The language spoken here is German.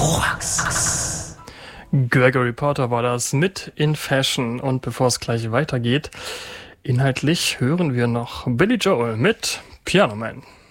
Gregory Porter war das mit In Fashion. Und bevor es gleich weitergeht, inhaltlich hören wir noch Billy Joel mit Piano Man.